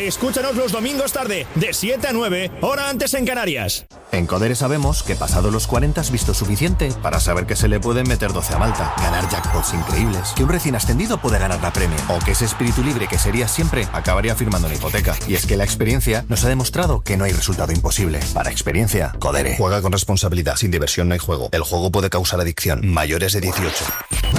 Escúchanos los domingos tarde, de 7 a 9, hora antes en Canarias. En Codere sabemos que pasado los 40 has visto suficiente para saber que se le pueden meter 12 a Malta, ganar jackpots increíbles, que un recién ascendido puede ganar la Premier, o que ese espíritu libre que serías siempre acabaría firmando una hipoteca. Y es que la experiencia nos ha demostrado que no hay resultado imposible. Para experiencia, Codere. Juega con responsabilidad. Sin diversión no hay juego. El juego puede causar adicción. Mayores de 18.